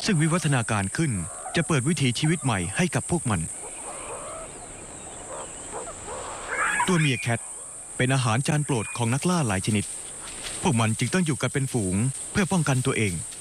ซึ่งวิวัฒนาการขึ้นจะเปิดวิถีชีวิตใหม่ให้กับพวกมันตัวเมียแคทเป็นอาหารจานโปรดของนักล่าหลายชนิดพวกมันจึงต้องอยู่กันเป็นฝูงเพื่อป้องกันตัวเอง